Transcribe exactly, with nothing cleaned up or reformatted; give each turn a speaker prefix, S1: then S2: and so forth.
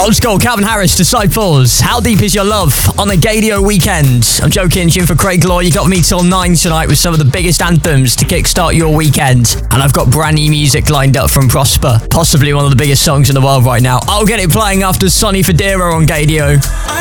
S1: Old school, Calvin Harris, Disciples. How deep is your love on a Gadio weekend? I'm joking, Jim for Craig Law. You got me till nine tonight with some of the biggest anthems to kickstart your weekend. And I've got brand new music lined up from Prosper. Possibly one of the biggest songs in the world right now. I'll get it playing after Sonny Fodera on Gadio.